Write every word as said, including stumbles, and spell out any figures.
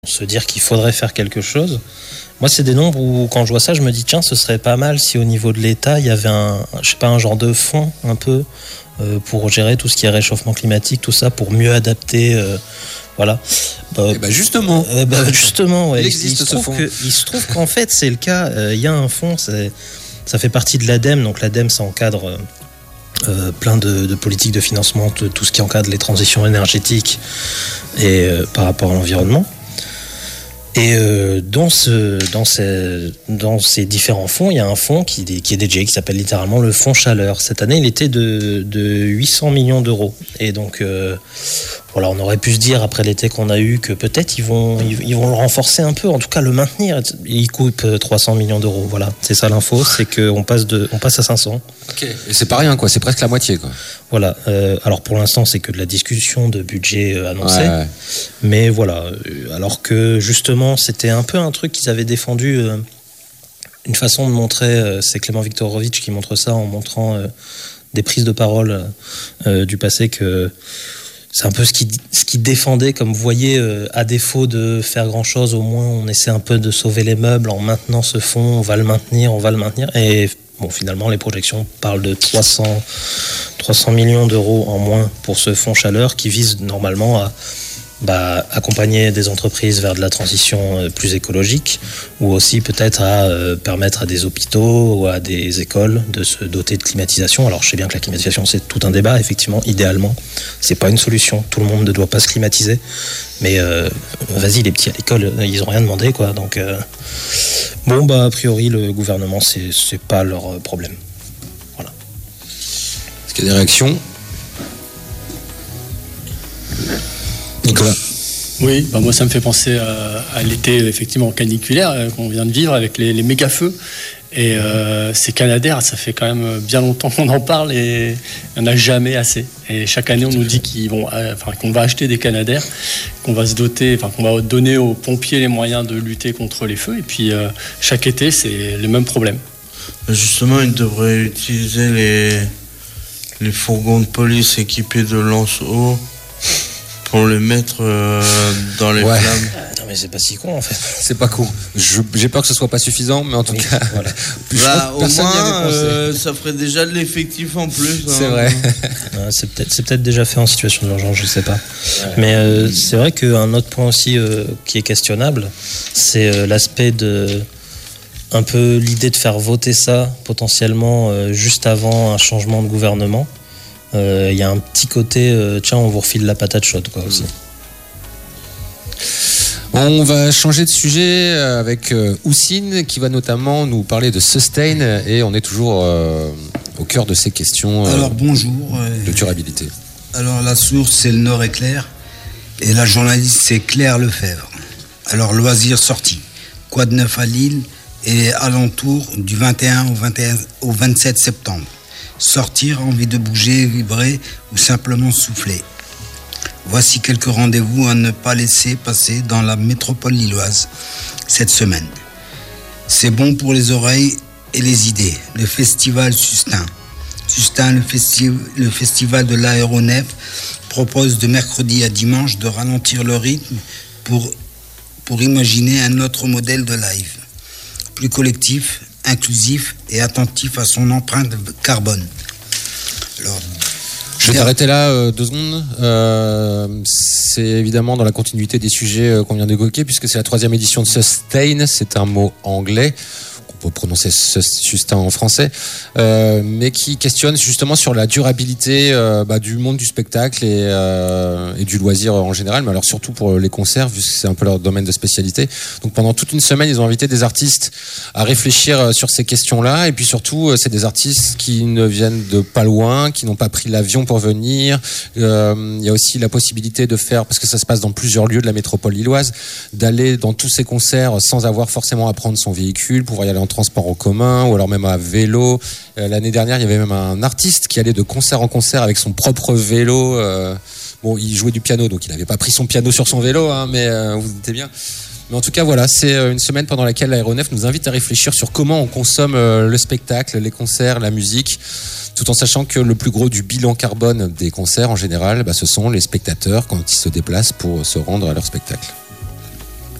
se dire qu'il faudrait faire quelque chose. Moi, c'est des nombres où, quand je vois ça, je me dis, tiens, ce serait pas mal si au niveau de l'État, il y avait un, je sais pas, un genre de fonds, un peu, euh, pour gérer tout ce qui est réchauffement climatique, tout ça, pour mieux adapter, euh, voilà. Bah, et bah justement. Euh, bah, justement, ouais. Il existe il, il ce fonds. Que, il se trouve qu'en fait, c'est le cas, il euh, y a un fonds, c'est, ça fait partie de l'ADEME, donc l'ADEME, ça encadre euh, plein de, de politiques de financement, de tout ce qui encadre les transitions énergétiques et euh, par rapport à l'environnement. Et euh, dans, ce, dans, ces, dans ces différents fonds, il y a un fonds qui, qui est dédié, qui s'appelle littéralement le fonds chaleur. Cette année, il était de, de huit cents millions d'euros. Et donc, euh, voilà, on aurait pu se dire, après l'été qu'on a eu, que peut-être ils vont, ils, ils vont le renforcer un peu, en tout cas le maintenir. Il coûte trois cents millions d'euros. Voilà, c'est ça l'info, c'est qu'on passe, de, on passe à cinq cents. Ok, et c'est pas rien, quoi, c'est presque la moitié, quoi. Voilà, euh, alors pour l'instant, c'est que de la discussion de budget euh, annoncé. Ouais, ouais. Mais voilà, euh, alors que justement, c'était un peu un truc qu'ils avaient défendu. Euh, une façon de montrer, euh, c'est Clément Viktorovitch qui montre ça en montrant euh, des prises de parole euh, du passé, que c'est un peu ce qu'il ce qui défendait, comme vous voyez, euh, à défaut de faire grand-chose, au moins on essaie un peu de sauver les meubles en maintenant ce fonds, on va le maintenir, on va le maintenir. Et bon, finalement, les projections parlent de trois cents, trois cents millions d'euros en moins pour ce fonds chaleur qui vise normalement à bah, accompagner des entreprises vers de la transition euh, plus écologique, ou aussi peut-être à euh, permettre à des hôpitaux ou à des écoles de se doter de climatisation. Alors je sais bien que la climatisation c'est tout un débat, effectivement, idéalement c'est pas une solution, tout le monde ne doit pas se climatiser, mais euh, vas-y, les petits à l'école, ils ont rien demandé, quoi. Donc euh, bon, bah a priori le gouvernement c'est, c'est pas leur problème. Voilà. Est-ce qu'il y a des réactions? Nicolas. Oui, bah moi ça me fait penser à, à l'été effectivement caniculaire euh, qu'on vient de vivre avec les, les méga feux. Et euh, ces canadaires, ça fait quand même bien longtemps qu'on en parle et il n'y en a jamais assez. Et chaque année, on nous dit qu'ils vont, enfin, qu'on va acheter des canadaires, qu'on va se doter, enfin, qu'on va donner aux pompiers les moyens de lutter contre les feux. Et puis euh, chaque été, c'est le même problème. Justement, ils devraient utiliser les, les fourgons de police équipés de lance-eau pour les mettre euh, dans les ouais. flammes. Non mais c'est pas si con en fait. C'est pas con. Je, j'ai peur que ce soit pas suffisant, mais en tout oui, cas, voilà. Bah, au moins, euh, ça ferait déjà de l'effectif en plus. C'est hein. vrai. Ouais, c'est peut-être, c'est peut-être déjà fait en situation d'urgence, je sais pas. Ouais. Mais euh, c'est vrai qu'un autre point aussi euh, qui est questionnable, c'est euh, l'aspect de un peu l'idée de faire voter ça potentiellement euh, juste avant un changement de gouvernement. Il euh, y a un petit côté, euh, tiens, on vous refile la patate chaude, quoi, aussi. On va changer de sujet avec euh, Houssine qui va notamment nous parler de Sustain et on est toujours euh, au cœur de ces questions euh, alors, bonjour, euh, de durabilité. Alors la source c'est le Nord Éclair et la journaliste c'est Claire Lefebvre. Alors loisirs sortis, quoi de neuf à Lille et alentour du vingt et un au, vingt et un au vingt-sept septembre. Sortir, envie de bouger, vibrer ou simplement souffler. Voici quelques rendez-vous à ne pas laisser passer dans la métropole lilloise cette semaine. C'est bon pour les oreilles et les idées. Le festival Sustain. Sustain, le, festi- le festival de l'aéronef, propose de mercredi à dimanche de ralentir le rythme pour, pour imaginer un autre modèle de live. Plus collectif, inclusif et attentif à son empreinte carbone. Alors, je vais t'arrêter là euh, deux secondes. Euh, c'est évidemment dans la continuité des sujets euh, qu'on vient d'évoquer, puisque c'est la troisième édition de Sustain. C'est un mot anglais qu'on peut prononcer Sustain en français, euh, mais qui questionne justement sur la durabilité euh, bah, du monde du spectacle et, euh, et du loisir en général, mais alors surtout pour les concerts, vu que c'est un peu leur domaine de spécialité. Donc pendant toute une semaine, ils ont invité des artistes à réfléchir sur ces questions-là, et puis surtout, c'est des artistes qui ne viennent de pas loin, qui n'ont pas pris l'avion pour venir. Euh, il y a aussi la possibilité de faire, parce que ça se passe dans plusieurs lieux de la métropole lilloise, d'aller dans tous ces concerts sans avoir forcément à prendre son véhicule, pouvoir y aller en transport en commun ou alors même à vélo. Euh, l'année dernière, il y avait même un artiste qui allait de concert en concert avec son propre vélo. Euh, bon, il jouait du piano, donc il n'avait pas pris son piano sur son vélo, hein, mais euh, vous vous doutez bien. Mais en tout cas, voilà, c'est une semaine pendant laquelle l'aéronef nous invite à réfléchir sur comment on consomme euh, le spectacle, les concerts, la musique, tout en sachant que le plus gros du bilan carbone des concerts en général, bah, ce sont les spectateurs quand ils se déplacent pour se rendre à leur spectacle.